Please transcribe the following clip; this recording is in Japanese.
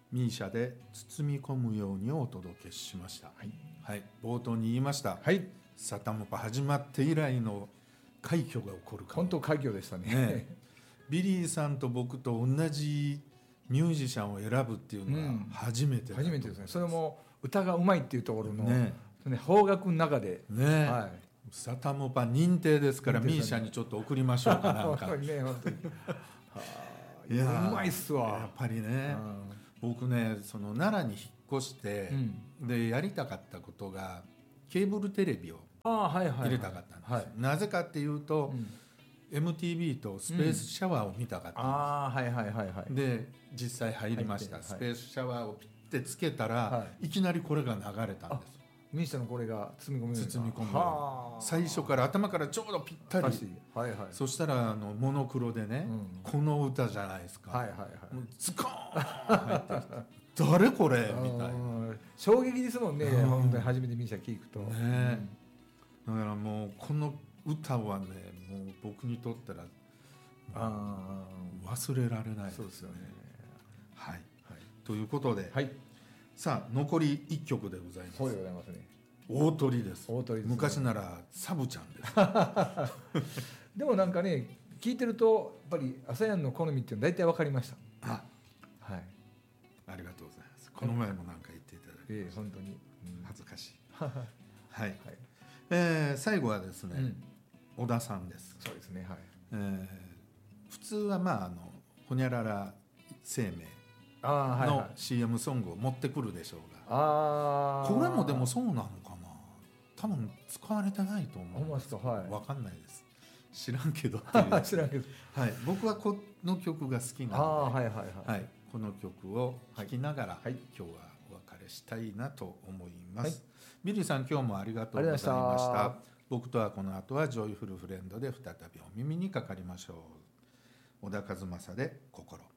ミーシャで包み込むようにお届けしました。はい、冒頭に言いました、サタモパ始まって以来の快挙が起こるかも。 本当快挙でしたね。 ビリーさんと僕と同じミュージシャンを選ぶっていうのは初めてだと思います。 初めてですね。それも歌がうまいっていうところの、邦楽の中で、 サタモパ認定ですから、ミーシャにちょっと送りましょうかなんか。 本当にね、本当に。 いやうまいっすわ。 やっぱりね、僕ね、その奈良に引っ越して、でやりたかったことがケーブルテレビを入れたかったんです。なぜかっていうと、MTV とスペースシャワーを見たかったんです。で実際入りました。スペースシャワーをピッてつけたら、いきなりこれが流れたんです。 ミーシャのこれが包み込む最初から頭からちょうどぴったり。そしたらモノクロでね、この歌じゃないですか。ズコーン入ってきて誰これみたいな。 衝撃ですもんね、本当に初めてミーシャ聴くと。 だからもうこの歌はね、もう僕にとったら忘れられないですね。 そうですよね。 ということで、さあ残り1曲でございます。 そうでございますね。 大鳥です。昔ならサブちゃんです。 でもなんかね、聞いてるとやっぱり朝やんの好みっていうの大体分かりました。 ありがとうございます。この前もなんか言っていただいて、 本当に恥ずかしい。最後はですね、小田さんです。 そうですね。 普通はほにゃらら生命の CM ソングを持ってくるでしょうが、これもでもそうなのかな。多分使われてないと思うんです。分かんないです。知らんけど知らんけど、 僕はこの曲が好きなので、この曲を聴きながら、今日はお別れしたいなと思います。ビリーさん、今日もありがとうございました。僕とはこの後はジョイフルフレンドで再びお耳にかかりましょう。小田和正で心。